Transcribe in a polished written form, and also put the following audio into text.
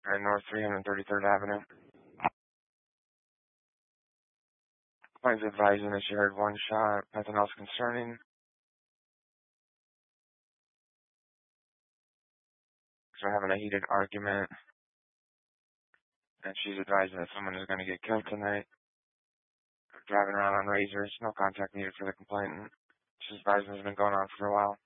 at North 333rd Avenue. Client's advising that she heard one shot, nothing else concerning. So we're having a heated argument, and she's advising that someone is going to get killed tonight. Driving around on razors, no contact needed for the complainant. She's advising it's been going on for a while.